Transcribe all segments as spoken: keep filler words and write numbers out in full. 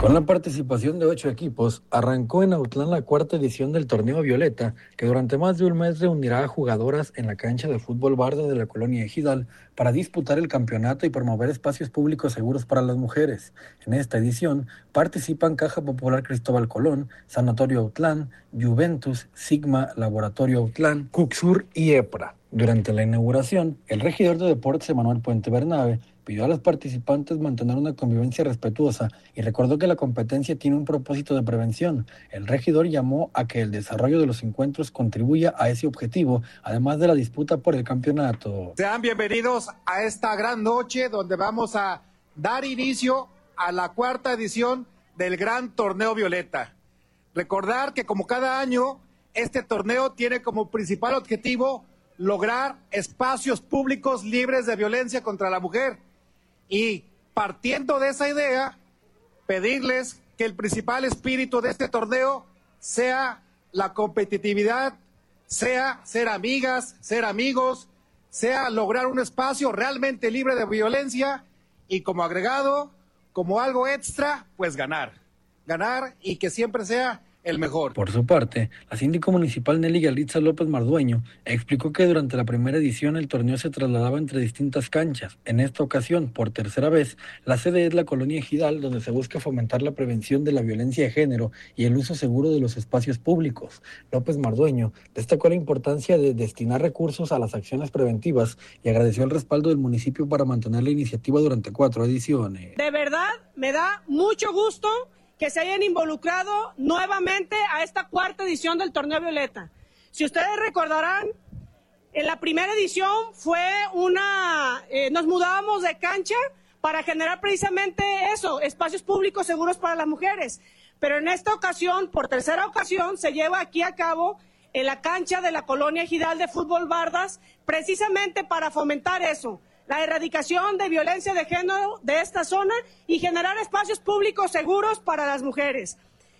Con la participación de ocho equipos, arrancó en Autlán la cuarta edición del Torneo Violeta, que durante más de un mes reunirá a jugadoras en la cancha de fútbol Barda de la colonia Ejidal para disputar el campeonato y promover espacios públicos seguros para las mujeres. En esta edición participan Caja Popular Cristóbal Colón, Sanatorio Autlán, Juventus, Sigma, Laboratorio Autlán, Cuxur y EPRA. Durante la inauguración, el regidor de Deportes Emanuel Puente Bernabe pidió a los participantes mantener una convivencia respetuosa y recordó que la competencia tiene un propósito de prevención. El regidor llamó a que el desarrollo de los encuentros contribuya a ese objetivo, además de la disputa por el campeonato. Sean bienvenidos a esta gran noche donde vamos a dar inicio a la cuarta edición del Gran Torneo Violeta. Recordar que como cada año, este torneo tiene como principal objetivo lograr espacios públicos libres de violencia contra la mujer. Y partiendo de esa idea, pedirles que el principal espíritu de este torneo sea la competitividad, sea ser amigas, ser amigos, sea lograr un espacio realmente libre de violencia y como agregado, como algo extra, pues ganar. Ganar y que siempre sea el mejor. Por su parte, la síndico municipal Nelly Galitza López Mardueño explicó que durante la primera edición el torneo se trasladaba entre distintas canchas. En esta ocasión, por tercera vez, la sede es la colonia Ejidal, donde se busca fomentar la prevención de la violencia de género y el uso seguro de los espacios públicos. López Mardueño destacó la importancia de destinar recursos a las acciones preventivas y agradeció el respaldo del municipio para mantener la iniciativa durante cuatro ediciones. De verdad, me da mucho gusto que se hayan involucrado nuevamente a esta cuarta edición del Torneo Violeta. Si ustedes recordarán, en la primera edición fue una, eh, nos mudábamos de cancha para generar precisamente eso, espacios públicos seguros para las mujeres. Pero en esta ocasión, por tercera ocasión, se lleva aquí a cabo en la cancha de la colonia Ejidal de Fútbol Bardas, precisamente para fomentar eso, la erradicación de violencia de género de esta zona y generar espacios públicos seguros para las mujeres.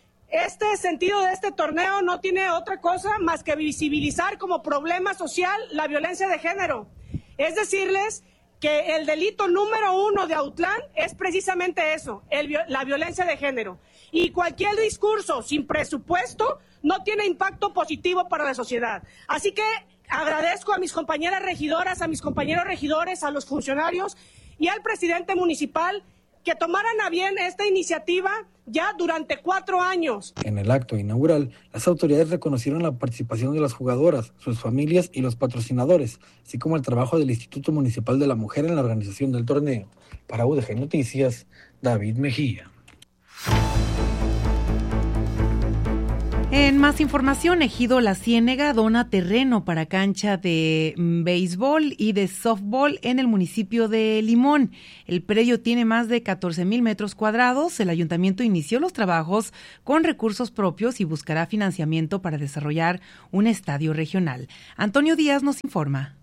Este sentido de este torneo no tiene otra cosa más que visibilizar como problema social la violencia de género. Es decirles que el delito número uno de Autlán es precisamente eso, el, la violencia de género. Y cualquier discurso sin presupuesto no tiene impacto positivo para la sociedad. Así que agradezco a mis compañeras regidoras, a mis compañeros regidores, a los funcionarios y al presidente municipal que tomaran a bien esta iniciativa ya durante cuatro años. En el acto inaugural, las autoridades reconocieron la participación de las jugadoras, sus familias y los patrocinadores, así como el trabajo del Instituto Municipal de la Mujer en la organización del torneo. Para U D G Noticias, David Mejía. En más información, Ejido La Ciénega dona terreno para cancha de béisbol y de softball en el municipio de Limón. El predio tiene más de catorce mil metros cuadrados. El ayuntamiento inició los trabajos con recursos propios y buscará financiamiento para desarrollar un estadio regional. Antonio Díaz nos informa.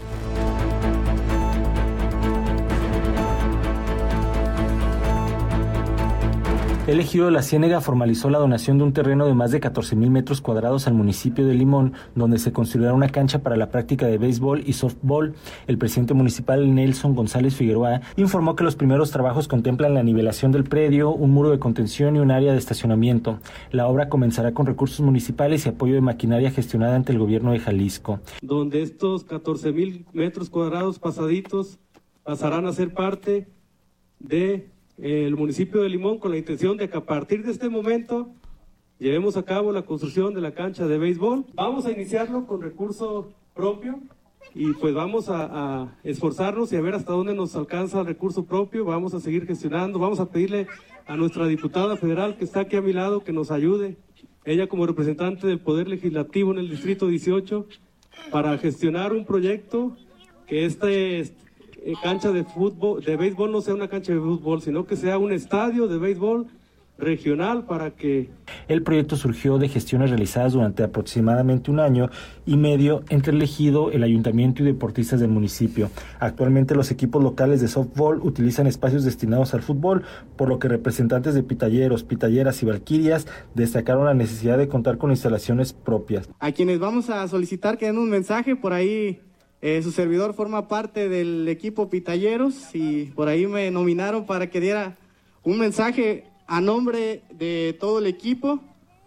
El Ejido La Ciénega formalizó la donación de un terreno de más de catorce mil metros cuadrados al municipio de Limón, donde se construirá una cancha para la práctica de béisbol y softball. El presidente municipal Nelson González Figueroa informó que los primeros trabajos contemplan la nivelación del predio, un muro de contención y un área de estacionamiento. La obra comenzará con recursos municipales y apoyo de maquinaria gestionada ante el gobierno de Jalisco. Donde estos catorce mil metros cuadrados pasaditos pasarán a ser parte de el municipio de Limón, con la intención de que a partir de este momento llevemos a cabo la construcción de la cancha de béisbol. Vamos a iniciarlo con recurso propio y pues vamos a, a esforzarnos y a ver hasta dónde nos alcanza el recurso propio. Vamos a seguir gestionando, vamos a pedirle a nuestra diputada federal que está aquí a mi lado que nos ayude, ella como representante del Poder Legislativo en el Distrito dieciocho, para gestionar un proyecto que este... este cancha de fútbol, de béisbol no sea una cancha de fútbol, sino que sea un estadio de béisbol regional para que... El proyecto surgió de gestiones realizadas durante aproximadamente un año y medio entre el ejido, el ayuntamiento y deportistas del municipio. Actualmente los equipos locales de softball utilizan espacios destinados al fútbol, por lo que representantes de pitalleros, pitalleras y valquirias destacaron la necesidad de contar con instalaciones propias. A quienes vamos a solicitar que den un mensaje por ahí. Eh, su servidor forma parte del equipo Pitalleros y por ahí me nominaron para que diera un mensaje a nombre de todo el equipo,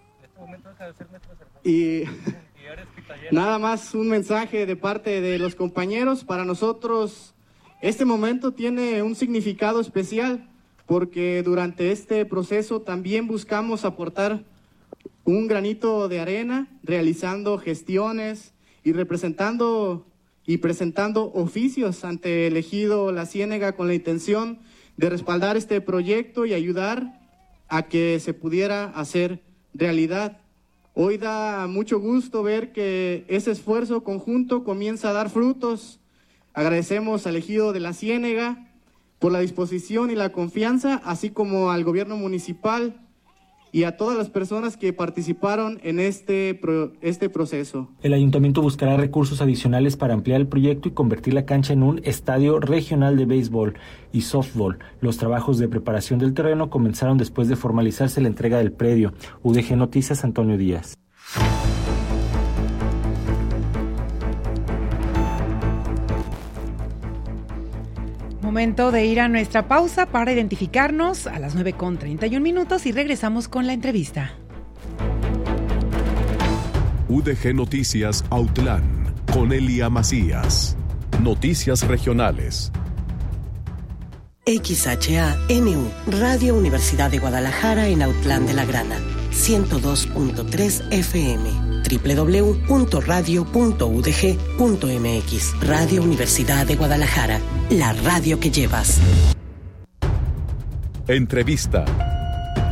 y nada más un mensaje de parte de los compañeros. Para nosotros este momento tiene un significado especial porque durante este proceso también buscamos aportar un granito de arena, realizando gestiones y representando y presentando oficios ante el ejido La Ciénega con la intención de respaldar este proyecto y ayudar a que se pudiera hacer realidad. Hoy da mucho gusto ver que ese esfuerzo conjunto comienza a dar frutos. Agradecemos al ejido de La Ciénega por la disposición y la confianza, así como al gobierno municipal y a todas las personas que participaron en este, pro, este proceso. El ayuntamiento buscará recursos adicionales para ampliar el proyecto y convertir la cancha en un estadio regional de béisbol y softball. Los trabajos de preparación del terreno comenzaron después de formalizarse la entrega del predio. U D G Noticias, Antonio Díaz. Momento de ir a nuestra pausa para identificarnos a las nueve con treinta y un minutos y regresamos con la entrevista. U D G Noticias Autlán, con Elia Macías. Noticias regionales. X H A N U, Radio Universidad de Guadalajara en Autlán de la Grana, ciento dos punto tres F M, doble u doble u doble u punto radio punto u d g punto m x. Radio Universidad de Guadalajara, la radio que llevas. Entrevista.